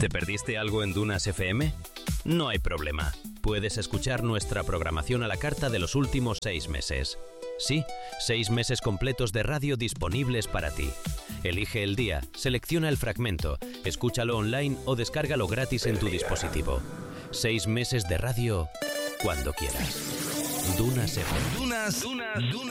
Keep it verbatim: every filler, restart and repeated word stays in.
¿Te perdiste algo en Dunas F M? No hay problema. Puedes escuchar nuestra programación a la carta de los últimos seis meses. Sí, seis meses completos de radio disponibles para ti. Elige el día, selecciona el fragmento, escúchalo online o descárgalo gratis en tu dispositivo. Seis meses de radio cuando quieras. Dunas F M. Dunas, Dunas, Dunas.